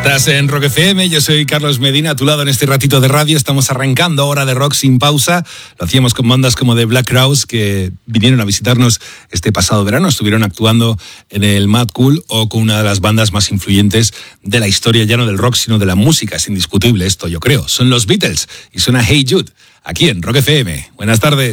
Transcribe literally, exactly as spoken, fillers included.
Estás en Rock F M, yo soy Carlos Medina, a tu lado en este ratito de radio. Estamos arrancando Hora de Rock sin pausa. Lo hacíamos con bandas como The Black Crowes, que vinieron a visitarnos este pasado verano. Estuvieron actuando en el Mad Cool, o con una de las bandas más influyentes de la historia, ya no del rock, sino de la música. Es indiscutible esto, yo creo. Son los Beatles y suena Hey Jude, aquí en Rock F M. Buenas tardes.